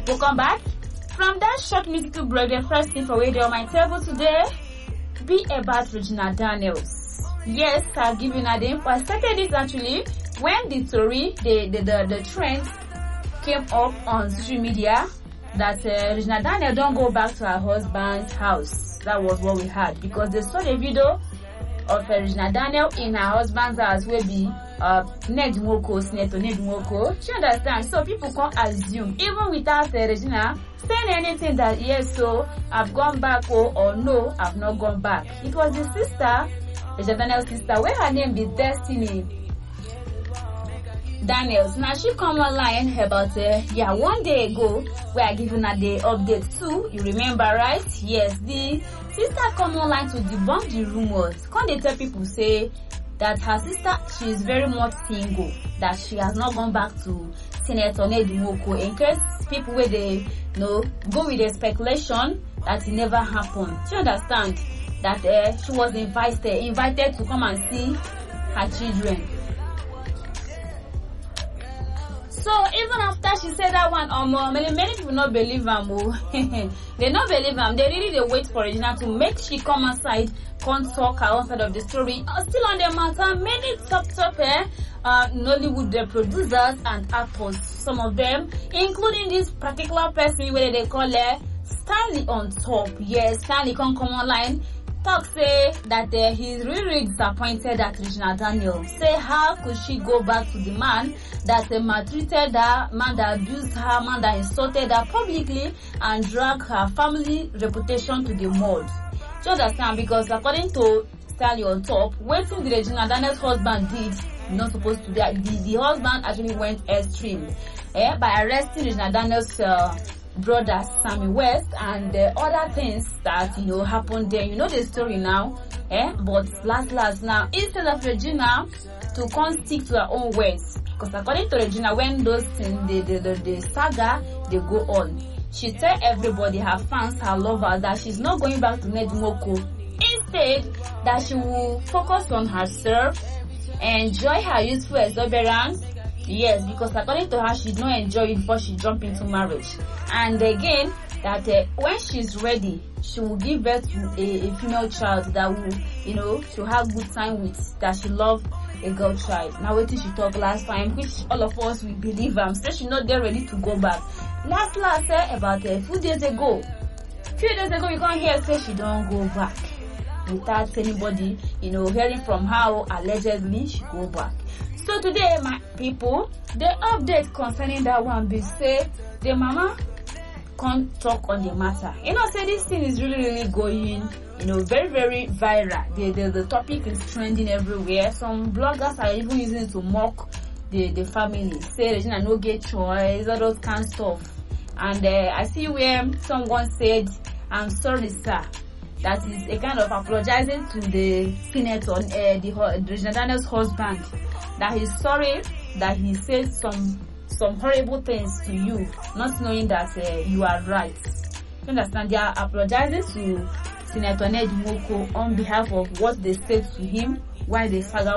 Welcome back. From that short musical break, the first thing for radio on my table today be about Regina Daniels. Yes, I'll give you an info. I started this actually when the story, the trend came up on social media that Regina Daniels don't go back to her husband's house. That was what we had because they saw the video of Regina Daniels in her husband's house where be Senator Ned Nwoko. You understand? So people can't assume, even without Regina saying anything that yes, so I've gone back or no, I've not gone back. It was the sister, Regina Daniels' sister, where her name be Destiny Daniels. Now she come online about one day ago where I give you the update too. You remember, right? Yes, the sister come online to debunk the rumors. Can't they tell people say that her sister, she is very much single, that she has not gone back to Senator Ned Nwoko, in case people where they go with the speculation that it never happened. Do you understand? That she was invited to come and see her children. So even after she said that one, many people not believe them. They not believe them. They really wait for Regina to make she come aside, come talk her own side of the story. Still on the matter, many top Nollywood producers and actors, some of them, including this particular person where they call her Stanley on top. Yes, Stanley come online. Talk say that he's really disappointed at Regina Daniels. Say how could she go back to the man that maltreated her, man that abused her, man that insulted her publicly and dragged her family reputation to the mud. Do you understand? Because according to Stanley on top, waiting the Regina Daniels' husband did, not supposed to do. The husband actually went extreme by arresting Regina Daniels' brother Sammy West and other things that happened there. You know the story now, but last now, instead of Regina to come stick to her own words, because according to Regina, when those things the saga they go on, she tell everybody, her fans, her lovers, that she's not going back to Ned Nwoko. Instead, that she will focus on herself, enjoy her youthful exuberance. Yes, because according to her, she did not enjoy it before she jumped into marriage. And again, that when she's ready, she will give birth to a female child that will, she'll have good time with, that she love a girl child. Now, what did she talk last time, which all of us will believe her. Say she's not there ready to go back. Last, about a few days ago, you can't hear say she don't go back. Without anybody, hearing from how allegedly she go back. So today, my people, the update concerning that one be say the mama can't talk on the matter. Say this thing is really going, very, very viral. The topic is trending everywhere. Some bloggers are even using it to mock the family. Say Regina no get choice, all those kind of stuff. And I see where someone said, "I'm sorry, sir." That is a kind of apologizing to the senator, the Regina Daniels' husband, that he's sorry that he said some horrible things to you, not knowing that you are right. You understand? They are apologizing to Senator Ned Nwoko on behalf of what they said to him while the saga